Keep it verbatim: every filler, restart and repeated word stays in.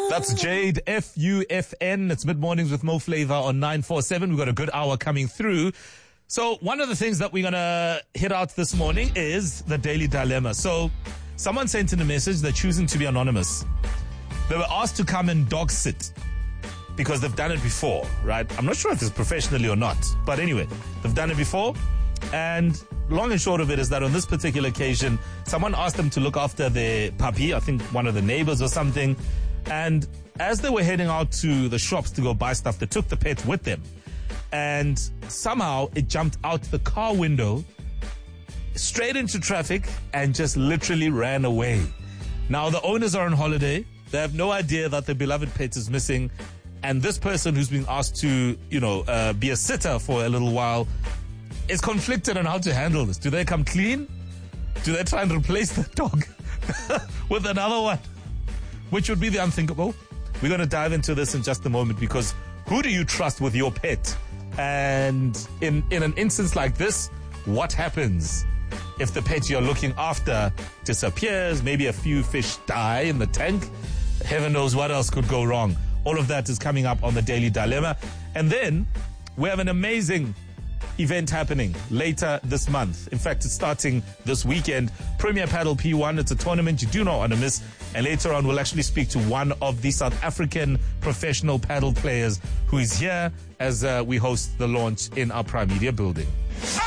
That's Jade, F U F N. It's Mid-Mornings with Mo Flavor on nine four seven. We've got a good hour coming through. So one of the things that we're going to hit out this morning is the Daily Dilemma. So someone sent in a message. They're choosing to be anonymous. They were asked to come and dog sit because they've done it before, right? I'm not sure if it's professionally or not. But anyway, they've done it before. And long and short of it is that on this particular occasion, someone asked them to look after their puppy, I think one of the neighbors or something. And as they were heading out to the shops to go buy stuff, they took the pet with them. And somehow it jumped out the car window, straight into traffic, and just literally ran away. Now, the owners are on holiday. They have no idea that their beloved pet is missing. And this person who's been asked to, you know, uh, be a sitter for a little while is conflicted on how to handle this. Do they come clean? Do they try and replace the dog with another one? Which would be the unthinkable. We're going to dive into this in just a moment, because who do you trust with your pet? And in, in an instance like this, what happens if the pet you're looking after disappears? Maybe a few fish die in the tank. Heaven knows what else could go wrong. All of that is coming up on the Daily Dilemma. And then we have an amazing event happening later this month. In fact, it's starting this weekend. Premier Paddle P one. It's a tournament you do not want to miss. And later on, we'll actually speak to one of the South African professional paddle players who is here as uh, we host the launch in our Prime Media building.